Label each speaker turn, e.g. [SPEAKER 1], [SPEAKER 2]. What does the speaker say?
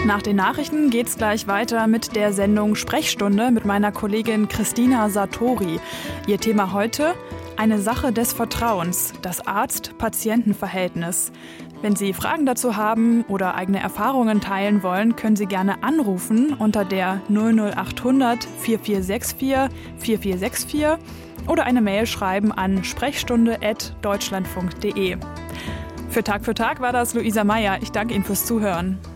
[SPEAKER 1] Nach den Nachrichten geht's gleich weiter mit der Sendung Sprechstunde mit meiner Kollegin Christina Sartori. Ihr Thema heute: eine Sache des Vertrauens, das Arzt-Patienten-Verhältnis. Wenn Sie Fragen dazu haben oder eigene Erfahrungen teilen wollen, können Sie gerne anrufen unter der 00800 4464 4464 oder eine Mail schreiben an sprechstunde@deutschlandfunk.de. Für Tag war das Luisa Meyer. Ich danke Ihnen fürs Zuhören.